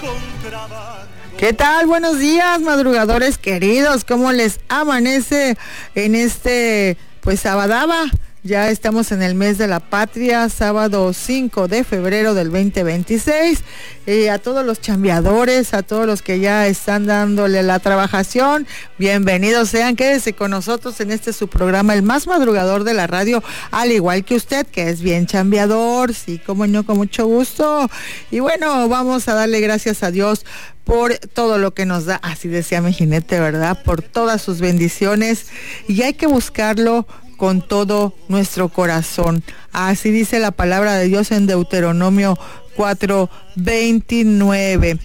¿Qué tal? Buenos días, madrugadores queridos. ¿Cómo les amanece en este, sabadaba? Ya estamos en el mes de la patria, sábado 5 de febrero del 2026. A todos los chambeadores, a todos los que ya están dándole la trabajación, bienvenidos sean, quédese con nosotros en este su programa, el más madrugador de la radio, al igual que usted, que es bien chambeador, sí, como no, con mucho gusto. Y bueno, vamos a darle gracias a Dios por todo lo que nos da, así decía mi jinete, ¿verdad? Por todas sus bendiciones, y hay que buscarlo con todo nuestro corazón. Así dice la palabra de Dios en Deuteronomio 4:29.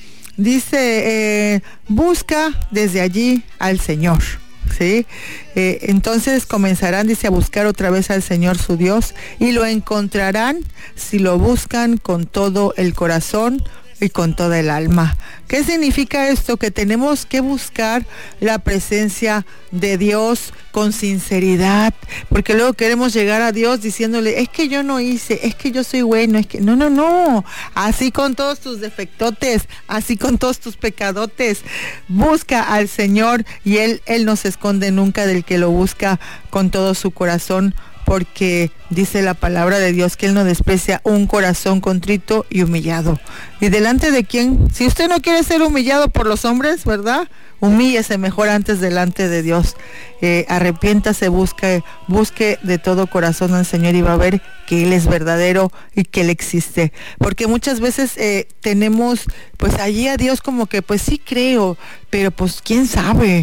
Dice, busca desde allí al Señor. ¿Sí? Entonces comenzarán, dice, a buscar otra vez al Señor su Dios, y lo encontrarán si lo buscan con todo el corazón y con toda el alma. ¿Qué significa esto? Que tenemos que buscar la presencia de Dios con sinceridad, porque luego queremos llegar a Dios diciéndole, es que yo no hice, es que yo soy bueno, es que no, así con todos tus defectotes, así con todos tus pecadotes, busca al Señor, y Él no se esconde nunca del que lo busca con todo su corazón, porque dice la palabra de Dios que Él no desprecia un corazón contrito y humillado. ¿Y delante de quién? Si usted no quiere ser humillado por los hombres, ¿verdad? Humíllese mejor antes delante de Dios. Arrepiéntase, busque de todo corazón al Señor, y va a ver que Él es verdadero y que Él existe. Porque muchas veces tenemos allí a Dios como que sí creo, pero quién sabe,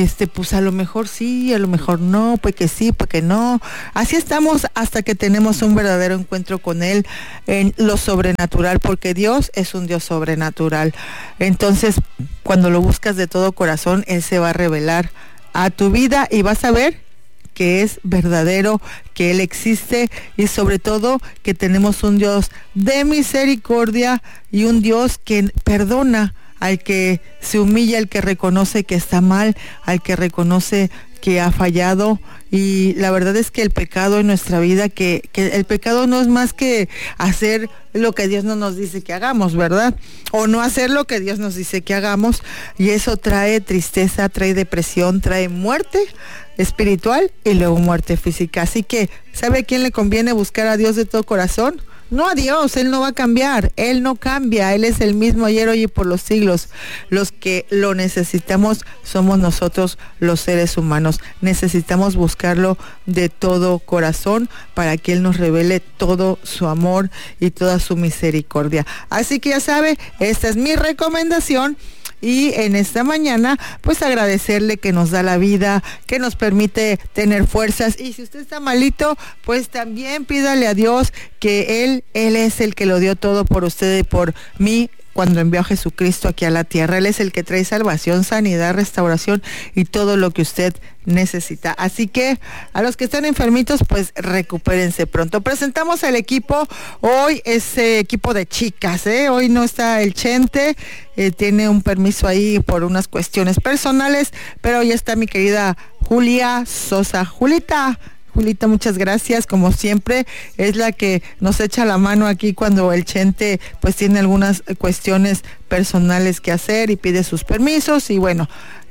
a lo mejor sí, a lo mejor no, pues que sí, pues que no. Así estamos hasta que tenemos un verdadero encuentro con Él en lo sobrenatural, porque Dios es un Dios sobrenatural. Entonces, cuando lo buscas de todo corazón, Él se va a revelar a tu vida y vas a ver que es verdadero, que Él existe, y sobre todo que tenemos un Dios de misericordia y un Dios que perdona al que se humilla, al que reconoce que está mal, al que reconoce que ha fallado. Y la verdad es que el pecado en nuestra vida, que el pecado no es más que hacer lo que Dios no nos dice que hagamos, ¿verdad? O no hacer lo que Dios nos dice que hagamos, y eso trae tristeza, trae depresión, trae muerte espiritual y luego muerte física. Así que, ¿sabe a quién le conviene buscar a Dios de todo corazón? No a Dios, Él no va a cambiar, Él no cambia, Él es el mismo ayer, hoy y por los siglos. Los que lo necesitamos somos nosotros, los seres humanos. Necesitamos buscarlo de todo corazón para que Él nos revele todo su amor y toda su misericordia. Así que ya sabe, esta es mi recomendación. Y en esta mañana, agradecerle que nos da la vida, que nos permite tener fuerzas. Y si usted está malito, también pídale a Dios que Él es el que lo dio todo por usted y por mí, cuando envió a Jesucristo aquí a la tierra. Él es el que trae salvación, sanidad, restauración y todo lo que usted necesita. Así que a los que están enfermitos, recupérense pronto. Presentamos el equipo. Hoy es equipo de chicas, Hoy no está el Chente, tiene un permiso ahí por unas cuestiones personales, pero ya está mi querida Julia Sosa. Julita, muchas gracias, como siempre, es la que nos echa la mano aquí cuando el Chente tiene algunas cuestiones personales que hacer y pide sus permisos. Y bueno,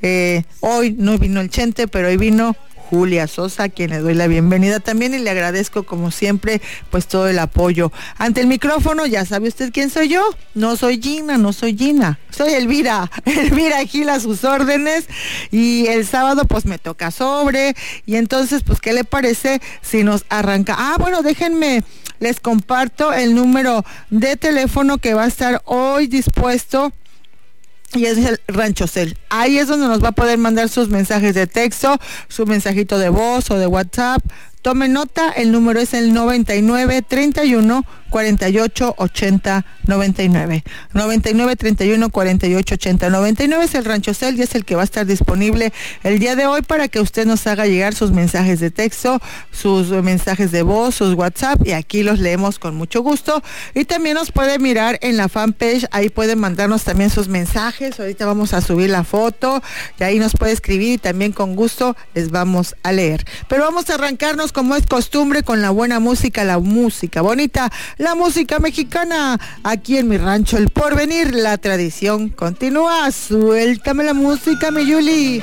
hoy no vino el Chente, pero hoy vino Julia Sosa, a quien le doy la bienvenida también, y le agradezco como siempre todo el apoyo. Ante el micrófono, ya sabe usted quién soy yo. No soy Gina, soy Elvira Gil, a sus órdenes. Y el sábado me toca sobre, y entonces ¿qué le parece si nos arranca? Bueno, déjenme, les comparto el número de teléfono que va a estar hoy dispuesto, y es el Rancho Cel. Ahí es donde nos va a poder mandar sus mensajes de texto, su mensajito de voz o de WhatsApp. Tome nota, el número es el 99 31 48 80 99. 99 31 48 80 99 es el Rancho Cel, y es el que va a estar disponible el día de hoy para que usted nos haga llegar sus mensajes de texto, sus mensajes de voz, sus WhatsApp, y aquí los leemos con mucho gusto. Y también nos puede mirar en la fanpage, ahí pueden mandarnos también sus mensajes. Ahorita vamos a subir la foto y ahí nos puede escribir, y también con gusto les vamos a leer. Pero vamos a arrancarnos como es costumbre con la buena música, la música bonita, la música mexicana, aquí en mi rancho El Porvenir. La tradición continúa. Suéltame la música, mi Yuli.